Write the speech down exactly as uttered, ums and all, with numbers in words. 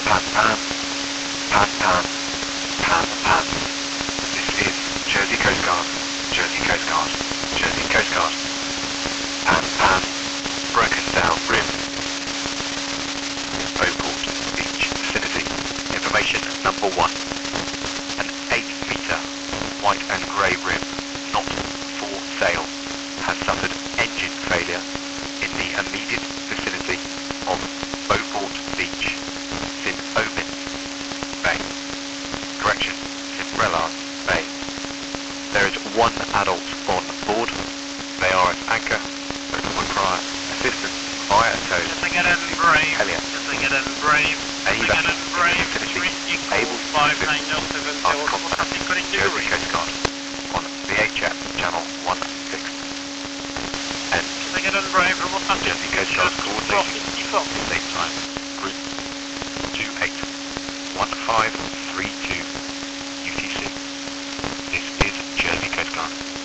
Pan Pan, Pan Pan, Pan Pan. This is Jersey Coast Guard, Jersey Coast Guard, Jersey Coast Guard. Pan Pan, broken down rim. Beauport Beach vicinity. Information number one. An eight metre white and grey rim, not for sale, has suffered engine failure in the immediate vicinity of Beauport Beach, Saint Omen Bay. Correction, Simbrella Bay. There is one adult on board. They are at anchor, but would require assistance via tow. Just to get in brave, Hellier. just to get in brave, just to get in brave, three equals five nine zero seven zero, what's happening, couldn't do Jersey it. Coast Guard on V H F channel one six. And Just to get in brave, what's happening, Jersey Coast Guard coordinating fifty-four. same time, group two eight one five three two U T C. This is Jersey Coast Guard.